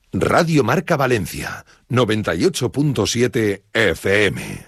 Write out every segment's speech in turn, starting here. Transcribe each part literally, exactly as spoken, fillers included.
Radio Marca Valencia, noventa y ocho punto siete F M.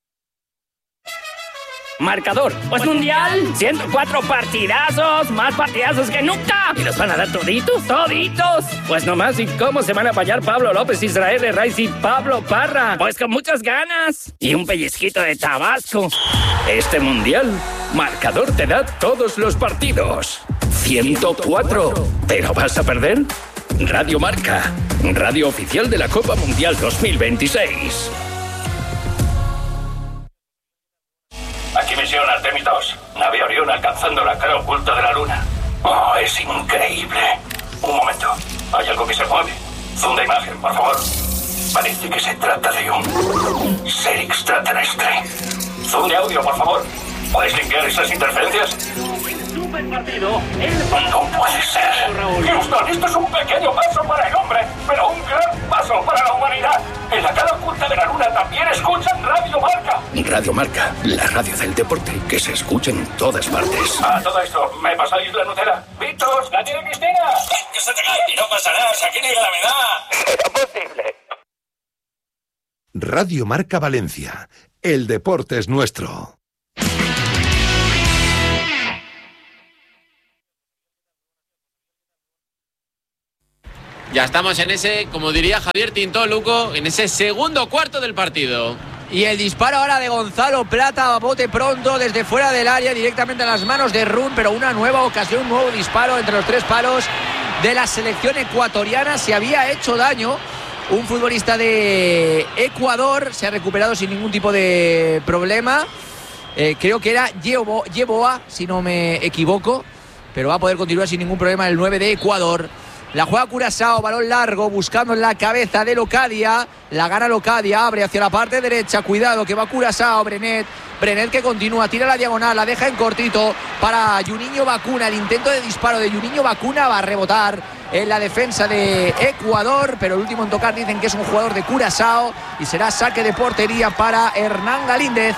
Marcador, pues mundial, ciento cuatro partidazos, más partidazos que nunca. ¿Y los van a dar toditos? ¡Toditos! Pues nomás, ¿y cómo se van a apañar Pablo López, Israel Herraiz y Pablo Parra? Pues con muchas ganas. Y un pellizquito de Tabasco. Este mundial, Marcador te da todos los partidos. ciento cuatro. ¿Pero vas a perder? Radio Marca, radio oficial de la Copa Mundial dos mil veintiséis. Aquí misión Artemis dos. Nave Orión alcanzando la cara oculta de la luna. Oh, es increíble. Un momento. Hay algo que se mueve. Zoom de imagen, por favor. Parece que se trata de un ser extraterrestre. Zoom de audio, por favor. ¿Puedes limpiar esas interferencias? Super partido. No puede ser. Houston, esto es un pequeño paso para el hombre, pero un gran paso para la humanidad. En la cara oculta de la luna también escuchan Radio Marca. Radio Marca, la radio del deporte que se escucha en todas partes. A todo esto, ¿me pasáis la Nutella? ¡Víctor, la tiene Cristina! ¡Que se te cae! Y no pasa nada, si aquí ni gravedad. ¡Era posible! Radio Marca Valencia, el deporte es nuestro. Ya estamos en ese, como diría Javier Tintó, Luco, en ese segundo cuarto del partido. Y el disparo ahora de Gonzalo Plata a bote pronto desde fuera del área directamente a las manos de Run, pero una nueva ocasión, un nuevo disparo entre los tres palos de la selección ecuatoriana. Se había hecho daño un futbolista de Ecuador, se ha recuperado sin ningún tipo de problema. Eh, creo que era Yebo, Yeboa, si no me equivoco, pero va a poder continuar sin ningún problema el nueve de Ecuador. La juega Curazao, balón largo, buscando en la cabeza de Locadia. La gana Locadia, abre hacia la parte derecha. Cuidado que va Curazao, Brenet. Brenet que continúa, tira la diagonal, la deja en cortito para Juninho Bacuna. El intento de disparo de Juninho Bacuna va a rebotar en la defensa de Ecuador, pero el último en tocar dicen que es un jugador de Curazao y será saque de portería para Hernán Galíndez,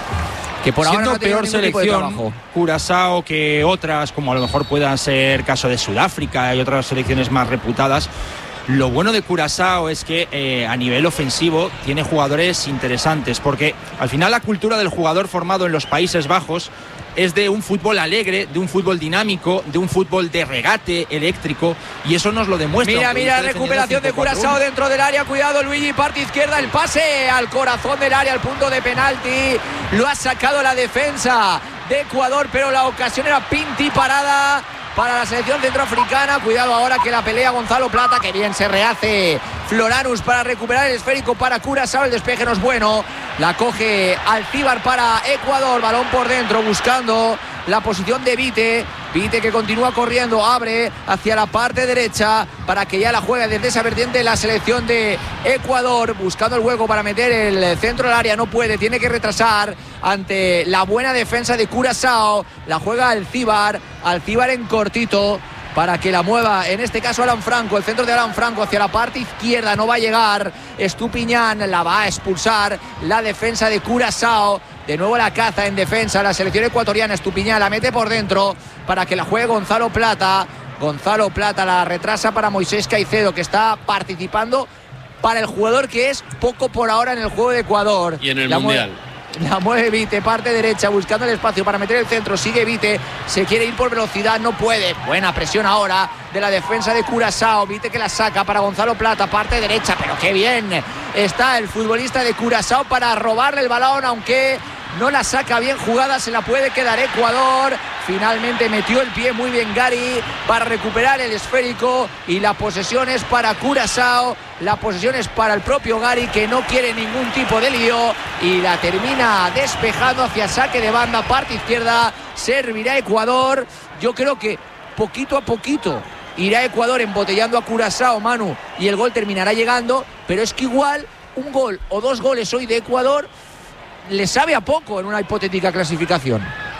que por siendo ahora no peor selección Curazao que otras, como a lo mejor puedan ser caso de Sudáfrica y otras selecciones más reputadas. Lo bueno de Curazao es que eh, a nivel ofensivo tiene jugadores interesantes, porque al final la cultura del jugador formado en los Países Bajos es de un fútbol alegre, de un fútbol dinámico, de un fútbol de regate eléctrico, y eso nos lo demuestra. Mira, mira, recuperación de Curazao dentro del área, cuidado Luigi, parte izquierda, el pase al corazón del área, al punto de penalti, lo ha sacado la defensa de Ecuador, pero la ocasión era pinti parada para la selección centroafricana. Cuidado ahora que la pelea Gonzalo Plata, que bien se rehace Floranus para recuperar el esférico para Curazao. El despeje no es bueno, la coge Alcíbar para Ecuador, balón por dentro buscando la posición de Vite. Vite que continúa corriendo, abre hacia la parte derecha para que ya la juegue desde esa vertiente la selección de Ecuador, buscando el hueco para meter el centro del área, no puede, tiene que retrasar ante la buena defensa de Curazao. La juega Alcíbar, Alcíbar en cortito para que la mueva, en este caso Alan Franco, el centro de Alan Franco hacia la parte izquierda, no va a llegar Estupiñán, la va a expulsar la defensa de Curazao. De nuevo la caza en defensa la selección ecuatoriana. Estupiñán la mete por dentro para que la juegue Gonzalo Plata. Gonzalo Plata la retrasa para Moisés Caicedo, que está participando para el jugador que es poco por ahora en el juego de Ecuador. Y en el la Mundial. Mueve, la mueve Vite, parte derecha, buscando el espacio para meter el centro. Sigue Vite, se quiere ir por velocidad, no puede. Buena presión ahora de la defensa de Curazao. Vite que la saca para Gonzalo Plata, parte derecha, pero qué bien está el futbolista de Curazao para robarle el balón, aunque no la saca bien jugada, se la puede quedar Ecuador. Finalmente metió el pie muy bien Gary para recuperar el esférico y la posesión es para Curazao. La posesión es para el propio Gary, que no quiere ningún tipo de lío y la termina despejando hacia saque de banda, parte izquierda. Servirá Ecuador. Yo creo que poquito a poquito irá Ecuador embotellando a Curazao, Manu, y el gol terminará llegando, pero es que igual un gol o dos goles hoy de Ecuador le sabe a poco en una hipotética clasificación.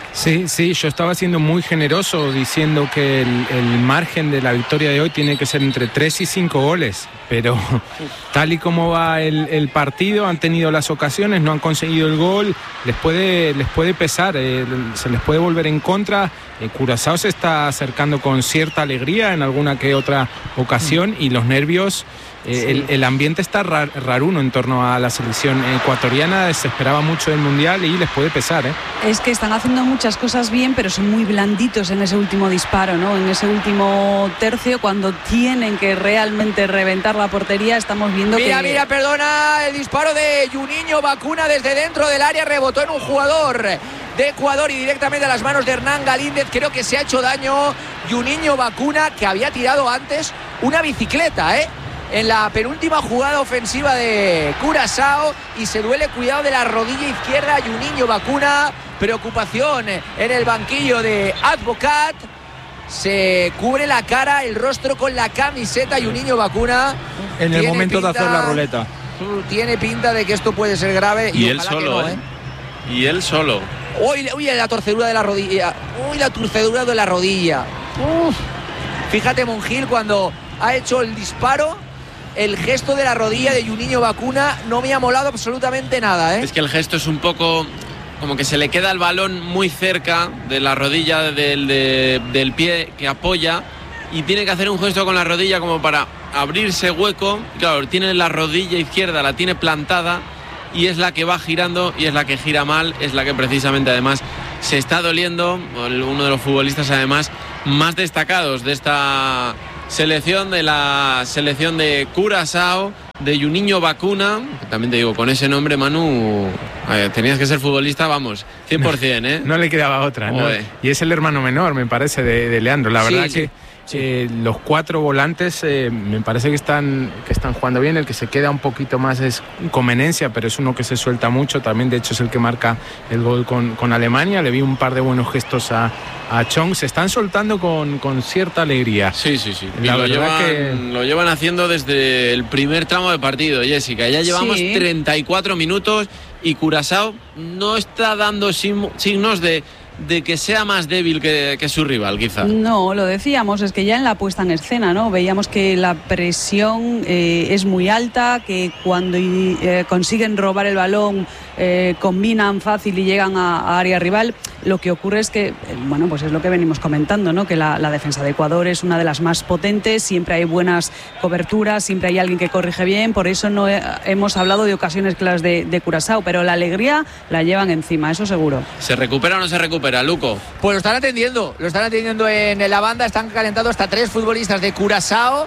Sí, sí, yo estaba siendo muy generoso diciendo que el, el margen de la victoria de hoy tiene que ser entre tres y cinco goles, pero tal y como va el, el partido, han tenido las ocasiones, no han conseguido el gol, les puede, les puede pesar, eh, se les puede volver en contra. Eh, Curazao se está acercando con cierta alegría en alguna que otra ocasión y los nervios... Eh, sí. el, el ambiente está rar, raruno en torno a la selección ecuatoriana, se esperaba mucho del Mundial y les puede pesar, ¿eh? Es que están haciendo muchas cosas bien, pero son muy blanditos en ese último disparo, ¿no? En ese último tercio, cuando tienen que realmente reventar la portería, estamos viendo mira, que... Mira, mira, perdona, el disparo de Juninho Bacuna desde dentro del área, rebotó en un jugador de Ecuador y directamente a las manos de Hernán Galíndez. Creo que se ha hecho daño Juninho Bacuna, que había tirado antes una bicicleta, ¿eh? En la penúltima jugada ofensiva de Curazao y se duele, cuidado, de la rodilla izquierda. Juninho Bacuna, preocupación en el banquillo de Advocat, se cubre la cara, el rostro con la camiseta. Juninho Bacuna en el momento pinta, de hacer la ruleta tiene pinta de que esto puede ser grave y, y él solo, no, ¿eh? ¿eh? Y él solo. Uy, uy, la torcedura de la rodilla. Uy, la torcedura de la rodilla. Uf. Fíjate, Monjil, cuando ha hecho el disparo, el gesto de la rodilla de Juninho Bacuna no me ha molado absolutamente nada, ¿eh? Es que el gesto es un poco como que se le queda el balón muy cerca de la rodilla del, de, del pie que apoya y tiene que hacer un gesto con la rodilla como para abrirse hueco. Claro, tiene la rodilla izquierda, la tiene plantada y es la que va girando y es la que gira mal, es la que precisamente además se está doliendo. Uno de los futbolistas además más destacados de esta selección, de la selección de Curazao, de Juninho Bacuna, que también te digo, con ese nombre, Manu, eh, tenías que ser futbolista, vamos, cien por ciento, ¿eh? No le quedaba otra, ¿no? Y es el hermano menor, me parece, de, de Leandro. La verdad sí, que sí. Eh, los cuatro volantes eh, me parece que están, que están jugando bien. El que se queda un poquito más es Comenencia, pero es uno que se suelta mucho. También, de hecho, es el que marca el gol con, con Alemania. Le vi un par de buenos gestos a, a Chong. Se están soltando con, con cierta alegría. Sí, sí, sí. La y lo, llevan, que... lo llevan haciendo desde el primer tramo de partido, Jessica. Ya llevamos sí. treinta y cuatro minutos y Curazao no está dando signos de... de que sea más débil que, que su rival, quizá. No, lo decíamos, es que ya en la puesta en escena, ¿no? Veíamos que la presión eh, es muy alta, que cuando eh, consiguen robar el balón eh, combinan fácil y llegan a, a área rival. Lo que ocurre es que, bueno, pues es lo que venimos comentando, ¿no? Que la, la defensa de Ecuador es una de las más potentes, siempre hay buenas coberturas, siempre hay alguien que corrige bien, por eso no he, hemos hablado de ocasiones claras de, de Curazao, pero la alegría la llevan encima, eso seguro. ¿Se recupera o no se recupera, Luco? Pues lo están atendiendo, lo están atendiendo en la banda, están calentando hasta tres futbolistas de Curazao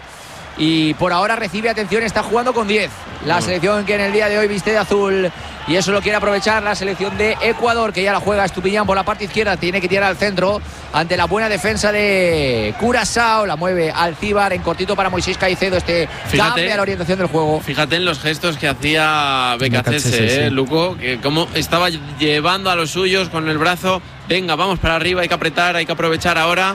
y por ahora recibe atención, está jugando con diez. La bueno. selección que en el día de hoy viste de azul y eso lo quiere aprovechar la selección de Ecuador, que ya la juega Estupiñán por la parte izquierda, tiene que tirar al centro ante la buena defensa de Curazao, la mueve Alcíbar en cortito para Moisés Caicedo, este fíjate, cambia la orientación del juego. Fíjate en los gestos que hacía Becacese, eh, sí. Luco, que como estaba llevando a los suyos con el brazo, venga, vamos para arriba, hay que apretar, hay que aprovechar ahora.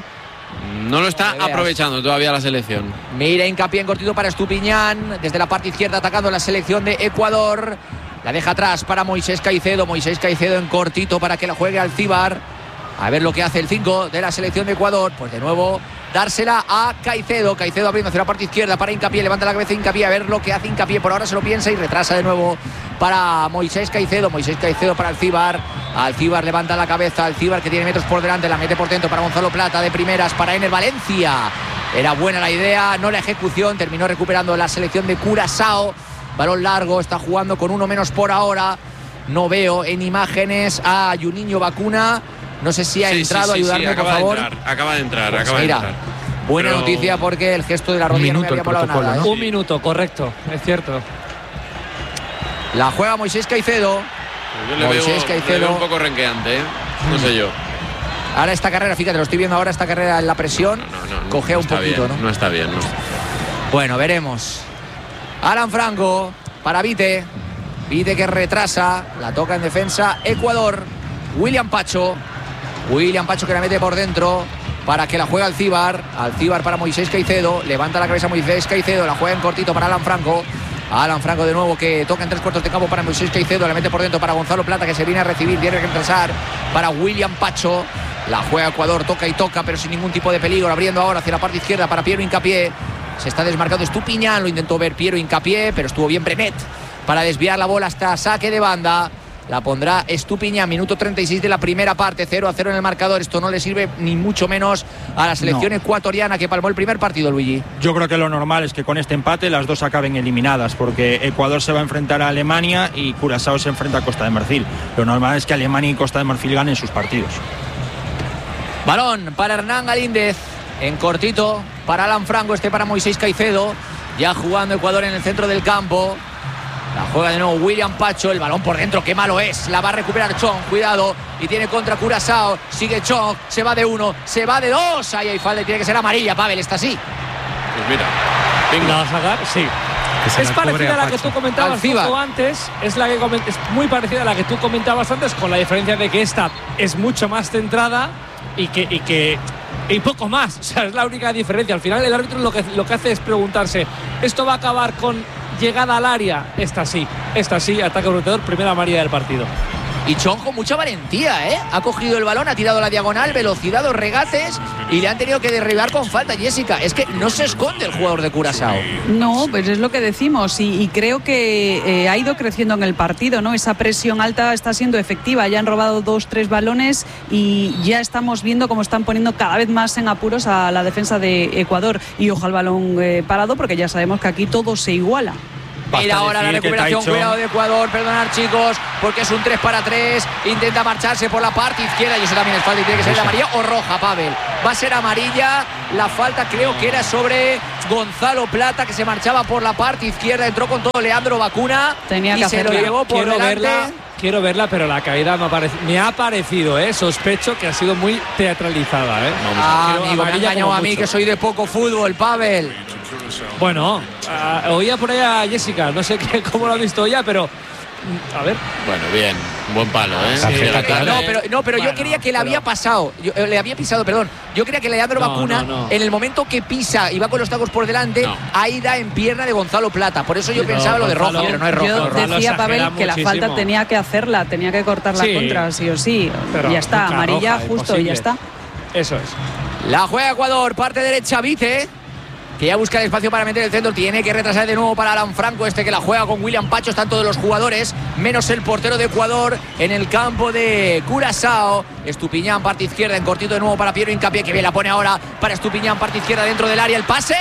No lo está aprovechando todavía la selección. Mira, hincapié en cortito para Estupiñán, desde la parte izquierda atacando la selección de Ecuador. La deja atrás para Moisés Caicedo. Moisés Caicedo en cortito para que la juegue Alcíbar. A ver lo que hace el cinco de la selección de Ecuador. Pues de nuevo dársela a Caicedo. Caicedo abriendo hacia la parte izquierda para Hincapié. Levanta la cabeza Hincapié. A ver lo que hace Hincapié. Por ahora se lo piensa y retrasa de nuevo para Moisés Caicedo. Moisés Caicedo para Alcíbar. Alcíbar levanta la cabeza. Alcíbar, que tiene metros por delante. La mete por dentro para Gonzalo Plata. De primeras para Ener Valencia. Era buena la idea, no la ejecución. Terminó recuperando la selección de Curazao. Balón largo, está jugando con uno menos por ahora. No veo en imágenes a Juninho Bacuna. No sé si ha sí, entrado, sí, sí, ayudarme, sí, por favor. De entrar, acaba de entrar, pues acaba mira, de entrar. Buena Pero... noticia porque el gesto de la rodilla no me había molado nada. ¿no? ¿eh? Un minuto, correcto, es cierto. La juega Moisés Caicedo. Yo le, Moisés veo, Caicedo. le veo un poco renqueante, ¿eh? No sé yo. Ahora esta carrera, fíjate, lo estoy viendo ahora, esta carrera en la presión. No, no, no, cogea no un poquito, bien, ¿no? No está bien, no. Bueno, veremos. Alan Franco para Vite. Vite que retrasa, la toca en defensa Ecuador. William Pacho. William Pacho que la mete por dentro para que la juegue Alcíbar. Alcíbar para Moisés Caicedo. Levanta la cabeza Moisés Caicedo, la juega en cortito para Alan Franco. Alan Franco de nuevo, que toca en tres cuartos de campo para Moisés Caicedo. Le mete por dentro para Gonzalo Plata, que se viene a recibir. Tiene que retrasar para William Pacho. La juega Ecuador, toca y toca, pero sin ningún tipo de peligro. Abriendo ahora hacia la parte izquierda para Piero Hincapié. Se está desmarcando Estupiñán. Lo intentó ver Piero Hincapié, pero estuvo bien Brenet para desviar la bola hasta saque de banda. La pondrá Estupiñán, minuto treinta y seis de la primera parte, cero a cero en el marcador. Esto no le sirve ni mucho menos a la selección no. ecuatoriana, que palmó el primer partido, Luigi. Yo creo que lo normal es que con este empate las dos acaben eliminadas, porque Ecuador se va a enfrentar a Alemania y Curazao se enfrenta a Costa de Marfil. Lo normal es que Alemania y Costa de Marfil ganen sus partidos. Balón para Hernán Galíndez, en cortito para Alan Franco, este para Moisés Caicedo. Ya jugando Ecuador en el centro del campo. La juega de nuevo William Pacho, el balón por dentro, qué malo es. La va a recuperar Chong, cuidado. Y tiene contra Curazao, sigue Chong, se va de uno, se va de dos. Ahí hay falta y tiene que ser amarilla, Pavel, está así. Pues mira, venga, ¿la vas a sacar? Sí. Es parecida a la que tú comentabas justo antes. Es, la que es muy parecida a la que tú comentabas antes, con la diferencia de que esta es mucho más centrada y que... Y que y poco más, o sea, es la única diferencia. Al final el árbitro lo que, lo que hace es preguntarse, ¿esto va a acabar con llegada al área? Esta sí, esta sí, ataque prometedor, primera amarilla del partido. Y Chong con mucha valentía, ¿eh? Ha cogido el balón, ha tirado la diagonal, velocidad, dos regates, y le han tenido que derribar con falta. Jessica, es que no se esconde el jugador de Curazao. No, pues es lo que decimos, y, y creo que eh, ha ido creciendo en el partido, ¿no? Esa presión alta está siendo efectiva. Ya han robado dos, tres balones y ya estamos viendo cómo están poniendo cada vez más en apuros a la defensa de Ecuador. Y ojalá el balón eh, parado, porque ya sabemos que aquí todo se iguala. Mira ahora la recuperación, cuidado de Ecuador, perdonad chicos, porque es un tres para tres, intenta marcharse por la parte izquierda y eso también es falta y tiene que ser amarilla o roja, Pavel. Va a ser amarilla, la falta creo que era sobre Gonzalo Plata, que se marchaba por la parte izquierda, entró con todo Leandro Vacuna. Tenía y que se hacerla. lo llevó por quiero delante. Verla, quiero verla, pero la caída me ha, parecido, me ha parecido, ¿eh? Sospecho que ha sido muy teatralizada, ¿eh? Ah, amigo, me ha engañado a mí, que soy de poco fútbol, Pavel. Bueno, uh, oía por ahí a Jessica, no sé qué, cómo lo ha visto ella, pero a ver. Bueno, bien, buen palo, ¿eh? Sí, sí, claro. No, pero, no, pero bueno, yo creía que le había pasado, yo, eh, le había pisado, perdón. Yo creía que Leandro no, Vacuna, no, no. en el momento que pisa y va con los tacos por delante, no. ahí da en pierna de Gonzalo Plata. Por eso yo no, pensaba lo de roja, pero no es roja. Yo decía, Pavel, que la falta tenía que hacerla, tenía que cortar la sí, contra, sí o sí. Pero ya está, amarilla roja, justo, y ya está. Eso es. La juega Ecuador, parte derecha, Vice, que ya busca el espacio para meter el centro. Tiene que retrasar de nuevo para Alan Franco, este que la juega con William Pacho. Están todos los jugadores, menos el portero de Ecuador en el campo de Curazao. Estupiñán, parte izquierda, en cortito de nuevo para Piero Hincapié, que bien la pone ahora para Estupiñán, parte izquierda dentro del área. El pase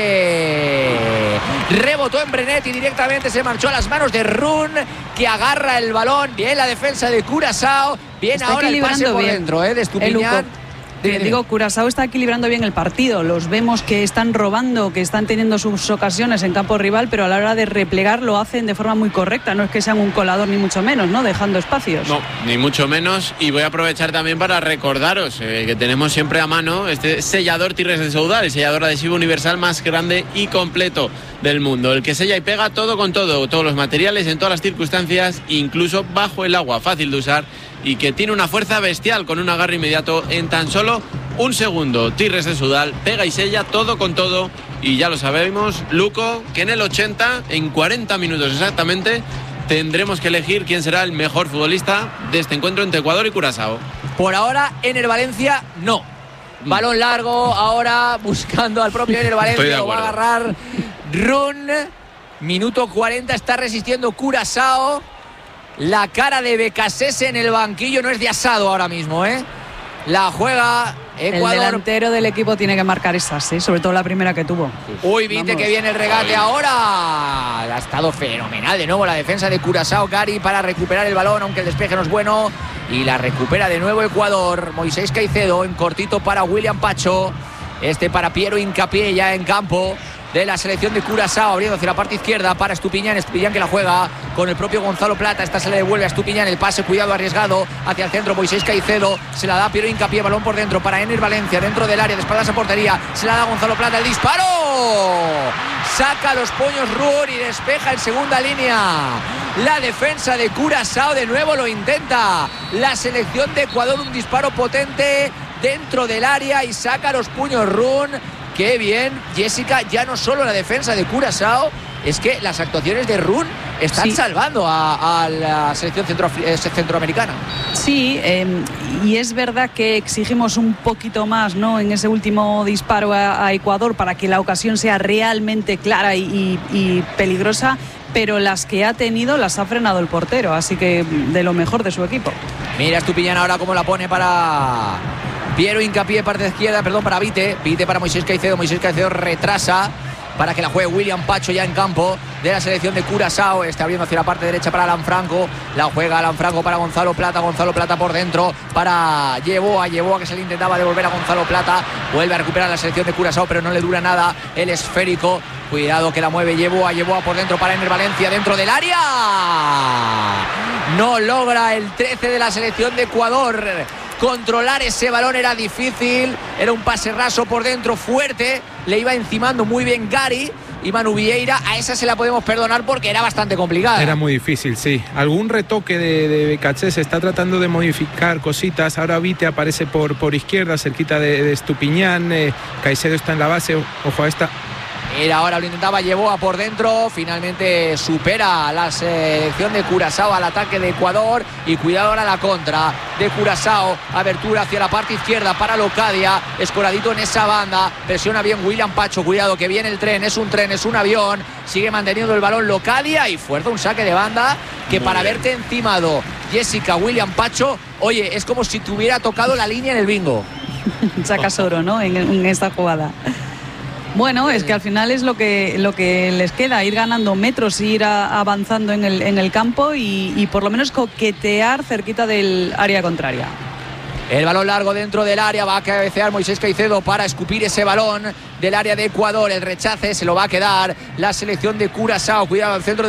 rebotó en Brenet y directamente se marchó a las manos de Run, que agarra el balón. Bien la defensa de Curazao. Bien está ahora el pase por bien dentro, ¿eh? de Estupiñán. Te digo, Curazao está equilibrando bien el partido. Los vemos que están robando, que están teniendo sus ocasiones en campo rival, pero a la hora de replegar lo hacen de forma muy correcta. No es que sean un colador ni mucho menos, ¿no? Dejando espacios. No, ni mucho menos. Y voy a aprovechar también para recordaros eh, que tenemos siempre a mano este sellador Tirres de Soudal, el sellador adhesivo universal más grande y completo del mundo. El que sella y pega todo con todo, todos los materiales, en todas las circunstancias, incluso bajo el agua. Fácil de usar y que tiene una fuerza bestial con un agarre inmediato en tan solo un segundo. Tirres de Soudal, pega y sella todo con todo. Y ya lo sabemos, Luco, que en el ochenta, en cuarenta minutos exactamente, tendremos que elegir quién será el mejor futbolista de este encuentro entre Ecuador y Curazao. Por ahora, Ener Valencia, no. Balón largo, ahora buscando al propio Ener Valencia, lo va a agarrar Run. Minuto cuarenta, está resistiendo Curazao. La cara de Becasese en el banquillo no es de asado ahora mismo, ¿eh? La juega Ecuador. El delantero del equipo tiene que marcar esas, ¿sí? Sobre todo la primera que tuvo. Uy, viste que viene el regate ahora. Ha estado fenomenal de nuevo la defensa de Curazao, Gary, para recuperar el balón, aunque el despeje no es bueno. Y la recupera de nuevo Ecuador. Moisés Caicedo en cortito para William Pacho. Este para Piero Hincapié ya en campo de la selección de Curazao, abriendo hacia la parte izquierda para Estupiñán. Estupiñán que la juega con el propio Gonzalo Plata. Esta se le devuelve a Estupiñán, el pase, cuidado, arriesgado hacia el centro. Moisés Caicedo se la da Piero Hincapié, balón por dentro para Ener Valencia, dentro del área, de espaldas a portería, se la da Gonzalo Plata, el disparo, saca los puños Rur y despeja en segunda línea. La defensa de Curazao de nuevo lo intenta. La selección de Ecuador, un disparo potente dentro del área y saca los puños Run. qué bien, Jessica, ya no solo la defensa de Curazao, es que las actuaciones de Run están sí. salvando a, a la selección centro, eh, centroamericana. Sí, eh, y es verdad que exigimos un poquito más, ¿no?, en ese último disparo a, a Ecuador para que la ocasión sea realmente clara y, y, y peligrosa, pero las que ha tenido las ha frenado el portero, así que de lo mejor de su equipo. Mira Estupiñán ahora cómo la pone para Piero Hincapié, parte izquierda, perdón, para Vite, Vite para Moisés Caicedo, Moisés Caicedo retrasa para que la juegue William Pacho ya en campo de la selección de Curazao. Está abriendo hacia la parte derecha para Alan Franco. La juega Alan Franco para Gonzalo Plata. Gonzalo Plata por dentro para Yeboah. Yeboah que se le intentaba devolver a Gonzalo Plata. Vuelve a recuperar la selección de Curazao, pero no le dura nada el esférico. Cuidado que la mueve Yeboah. Yeboah por dentro para Ener Valencia dentro del área. No logra el trece de la selección de Ecuador controlar ese balón, era difícil, era un pase raso por dentro fuerte, le iba encimando muy bien Gary y Manu Vieira. A esa se la podemos perdonar porque era bastante complicada. Era muy difícil, sí. Algún retoque de, de Becaché, se está tratando de modificar cositas. Ahora Vite aparece por, por izquierda, cerquita de, de Estupiñán. eh, Caicedo está en la base, ojo a esta. Mira, ahora lo intentaba Yeboah por dentro, finalmente supera la selección de Curazao al ataque de Ecuador y cuidado ahora la contra de Curazao, abertura hacia la parte izquierda para Locadia, escoradito en esa banda, presiona bien William Pacho, cuidado que viene el tren, es un tren, es un avión, sigue manteniendo el balón Locadia y fuerza un saque de banda que Muy para bien. Haberte encimado Jessica, William Pacho, oye, es como si te hubiera tocado la línea en el bingo. Sacas oro, ¿no?, en, en esta jugada. Bueno, es que al final es lo que, lo que les queda, ir ganando metros, ir a, avanzando en el, en el campo y, y por lo menos coquetear cerquita del área contraria. El balón largo dentro del área, va a cabecear Moisés Caicedo para escupir ese balón del área de Ecuador. El rechace se lo va a quedar la selección de Curazao. Cuidado al centro de